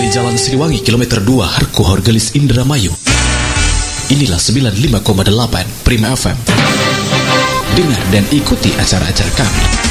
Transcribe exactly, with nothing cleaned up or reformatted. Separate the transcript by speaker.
Speaker 1: di Jalan Siliwangi, kilometer dua, Harku Horgelis, Indramayu. Inilah sembilan puluh lima koma delapan Prima F M. Dengar dan ikuti acara-acara kami.